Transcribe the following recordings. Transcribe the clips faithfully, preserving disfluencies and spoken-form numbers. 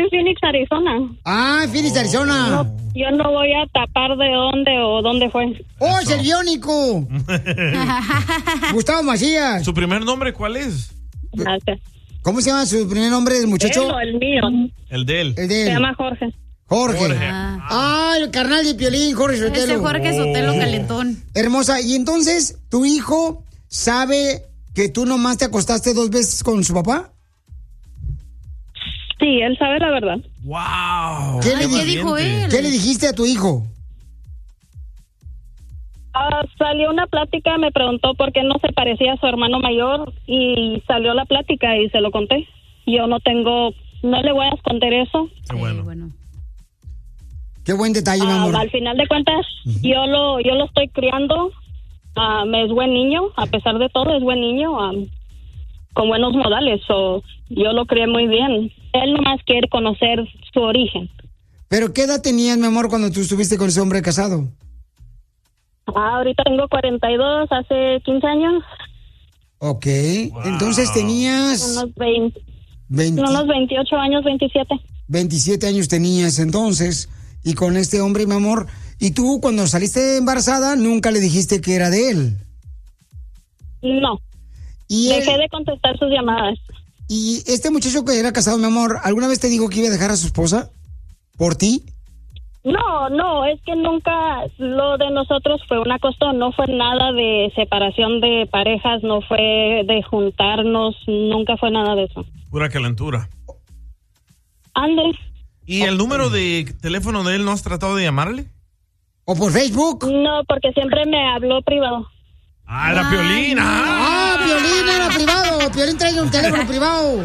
en Phoenix, Arizona. Ah, en Phoenix, Arizona. No, yo no voy a tapar de dónde o dónde fue. ¡Oh, es el biónico! Gustavo Macías. ¿Su primer nombre cuál es? Gracias. ¿Cómo se llama su primer nombre del muchacho? ¿Él o el mío? El de él. El de él. Se llama Jorge. Jorge. Jorge. Ah. ah, el carnal de Piolín, Jorge Sotelo. Ese Jorge Sotelo Oh. calentón. Hermosa, y entonces, ¿tu hijo sabe que tú nomás te acostaste dos veces con su papá? Sí, él sabe la verdad. ¡Wow! ¿Qué, Ay, le, ¿qué dijo él? ¿Qué le dijiste a tu hijo? Ah, salió una plática, me preguntó por qué no se parecía a su hermano mayor y salió la plática y se lo conté. Yo no tengo, no le voy a esconder eso. Qué bueno. Sí, bueno. Qué buen detalle, mi Ah, amor. al final de cuentas, uh-huh. yo lo yo lo estoy criando. Um, es buen niño, a pesar de todo, es buen niño, um, con buenos modales. So, yo lo crié muy bien. Él nomás quiere conocer su origen. ¿Pero qué edad tenías, mi amor, cuando tú estuviste con ese hombre casado? Ah, ahorita tengo cuarenta y dos, hace quince años. Ok, wow. Entonces tenías... Unos, veinte, veinte, unos veintiocho años, veintisiete. veintisiete años tenías entonces, y con este hombre, mi amor. ¿Y tú, cuando saliste embarazada, nunca le dijiste que era de él? No. ¿Y Dejé él... de contestar sus llamadas. ¿Y este muchacho que era casado, mi amor, alguna vez te dijo que iba a dejar a su esposa por ti? No, no, es que nunca, lo de nosotros fue una costón, no fue nada de separación de parejas, no fue de juntarnos, nunca fue nada de eso. Pura calentura. Ande. ¿Y el número de teléfono de él no has tratado de llamarle? ¿O por Facebook? No, porque siempre me habló privado. Ah, era Piolín. Ah, ah Piolín era privado. Piolín trae un teléfono privado.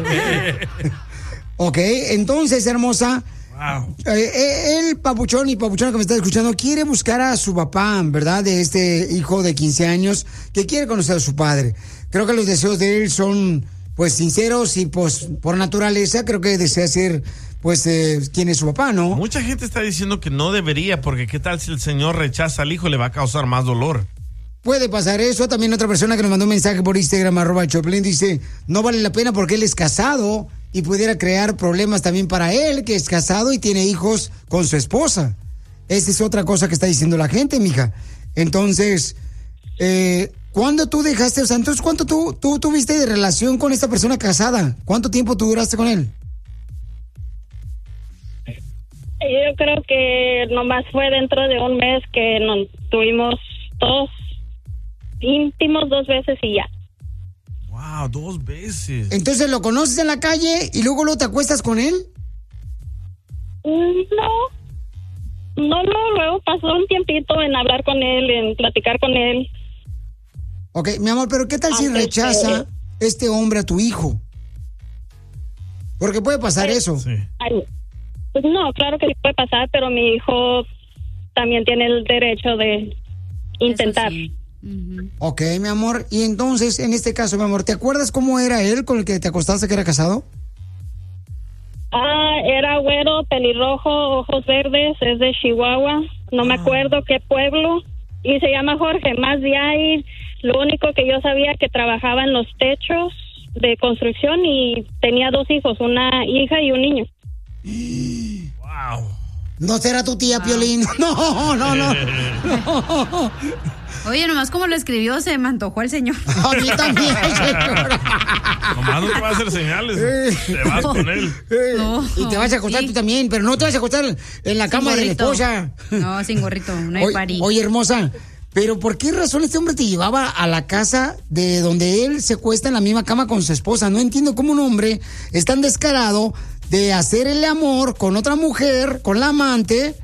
Ok, entonces, hermosa... Wow. Eh, el papuchón y papuchona que me está escuchando quiere buscar a su papá, ¿verdad? De este hijo de quince años que quiere conocer a su padre. Creo que los deseos de él son, pues, sinceros y, pues, por naturaleza, creo que desea ser, pues, eh, quién es su papá, ¿no? Mucha gente está diciendo que no debería, porque qué tal si el señor rechaza al hijo, le va a causar más dolor. Puede pasar eso. También otra persona que nos mandó un mensaje por Instagram, arroba Choplin, dice, no vale la pena porque él es casado y pudiera crear problemas también para él, que es casado y tiene hijos con su esposa. Esa es otra cosa que está diciendo la gente, mija. Entonces, eh, ¿cuándo tú dejaste, o sea, entonces, ¿cuánto tú, tú tuviste de relación con esta persona casada? ¿Cuánto tiempo tú duraste con él? Yo creo que nomás fue dentro de un mes que nos tuvimos dos íntimos dos veces y ya. Wow, dos veces. Entonces, ¿lo conoces en la calle y luego luego te acuestas con él? No, no, no, luego pasó un tiempito en hablar con él, en platicar con él. Ok, mi amor, pero ¿qué tal si rechaza que... este hombre a tu hijo? Porque puede pasar pues, eso. Sí. Ay, pues no, claro que sí puede pasar, pero mi hijo también tiene el derecho de intentar. Sí. Uh-huh. Ok, mi amor, y entonces, en este caso, mi amor, ¿te acuerdas cómo era él con el que te acostaste que era casado? Ah, era güero, pelirrojo, ojos verdes, es de Chihuahua, no ah. me acuerdo qué pueblo, y se llama Jorge, más de ahí, lo único que yo sabía que trabajaba en los techos de construcción y tenía dos hijos, una hija y un niño. Wow. ¿No será tu tía, wow. Piolín? No, no, no. no. Oye, nomás como lo escribió, se me antojó el señor. A mí también, señor. Nomás no te va a hacer señales. Eh, te vas con él. Eh, no, y te vas a acostar sí. tú también, pero no te vas a acostar en la sin cama gorrito. De la esposa. No, sin gorrito, no hay oye, parí. Oye, hermosa, pero ¿por qué razón este hombre te llevaba a la casa de donde él se acuesta en la misma cama con su esposa? No entiendo cómo un hombre es tan descarado de hacer el amor con otra mujer, con la amante,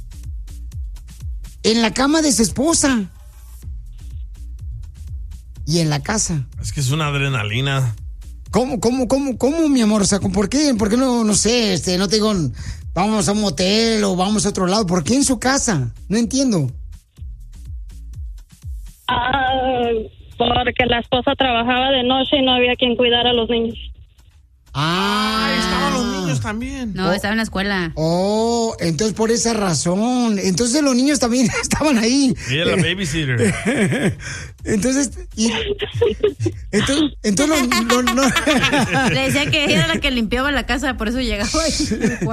en la cama de su esposa. Y en la casa. Es que es una adrenalina. ¿Cómo, cómo, cómo, cómo, mi amor? O sea, ¿por qué? ¿Por qué no, no sé, este, no te digo, vamos a un motel o vamos a otro lado? ¿Por qué en su casa? No entiendo. Ah, porque la esposa trabajaba de noche y no había quien cuidara a los niños. Ah, ah estaban los niños también. No, oh, estaba en la escuela. Oh, entonces por esa razón. Entonces los niños también estaban ahí. Ella la babysitter. Entonces, y, entonces, entonces no, no, no. Le decía que ella era la que limpiaba la casa, por eso llegaba ahí.